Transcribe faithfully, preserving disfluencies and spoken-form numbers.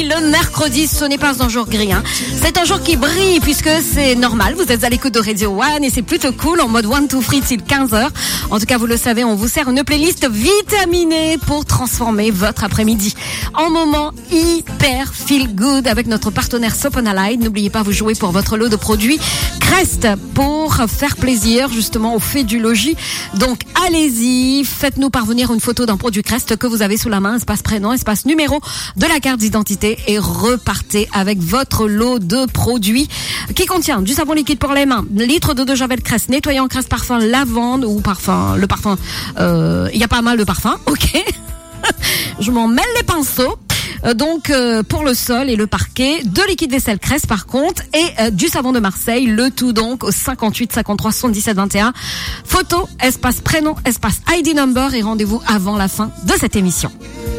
le mercredi, ce n'est pas un jour gris, hein. C'est un jour qui brille puisque c'est normal. Vous êtes à l'écoute de Radio One et c'est plutôt cool en mode one to free till quinze heures. En tout cas, vous le savez, on vous sert une playlist vitaminée pour transformer votre après-midi en moment hyper feel good avec notre partenaire Soponalite. N'oubliez pas, vous jouez pour votre lot de produits Crest pour faire plaisir justement au fait du logis. Donc allez-y, faites-nous parvenir une photo d'un produit Crest que vous avez sous la main, espace prénom, espace numéro de la carte d'identité et repartez avec votre lot de produits qui contient du savon liquide pour les mains, litre de, de javel Crest, nettoyant Crest, parfum lavande ou parfum, le parfum, euh, il y a pas mal de parfums, ok. Je m'en mêle les pinceaux. Euh, donc euh, pour le sol et le parquet, de liquide vaisselle Crest par contre et euh, du savon de Marseille, le tout donc au cinquante-huit cinquante-trois soixante-dix-sept vingt et un. Photo, espace prénom, espace I D number et rendez-vous avant la fin de cette émission.